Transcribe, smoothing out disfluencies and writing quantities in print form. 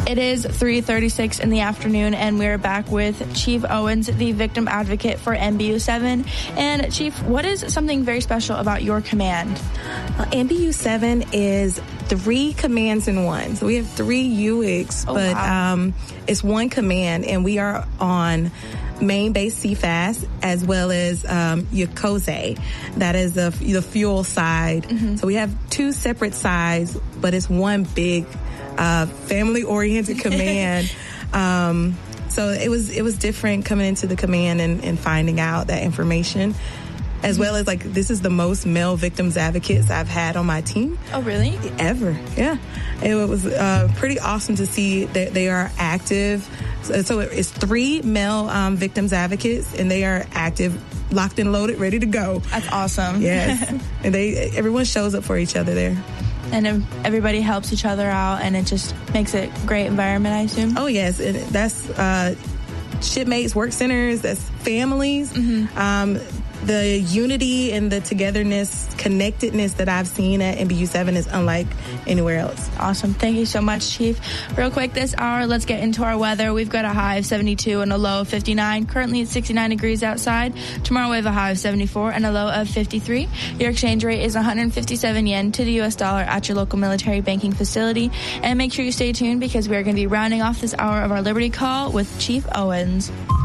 It is 3:36 in the afternoon, and we're back with Chief Owens, the victim advocate for MBU 7. And Chief, what is something very special about your command? MBU 7 is 3 commands in one. So we have 3 UICs, wow. It's one command, and we are on main base CFAS as well as Yokoze. That is the fuel side. Mm-hmm. So we have 2 separate sides, but it's one big family-oriented command. So it was different coming into the command and finding out that information, as well as this is the most male victims advocates I've had on my team. Oh, really? Ever, yeah. It was pretty awesome to see that they are active. So it's 3 male victims advocates, and they are active, locked and loaded, ready to go. That's awesome. Yes, and everyone shows up for each other there. And everybody helps each other out, and it just makes it a great environment, I assume. Oh, yes. And that's shipmates, work centers, that's families. Mm-hmm. The unity and the togetherness, connectedness that I've seen at MBU 7 is unlike anywhere else. Awesome. Thank you so much, Chief. Real quick this hour, let's get into our weather. We've got a high of 72 and a low of 59. Currently it's 69 degrees outside. Tomorrow we have a high of 74 and a low of 53. Your exchange rate is 157 yen to the U.S. dollar at your local military banking facility. And make sure you stay tuned, because we are going to be rounding off this hour of our Liberty Call with Chief Owens.